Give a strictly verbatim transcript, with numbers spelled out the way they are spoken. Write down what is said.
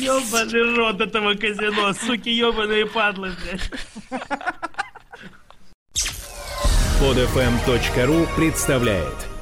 Ёбаный рот этого казино, суки ёбаные падлы, блядь. Подфм точка ру представляет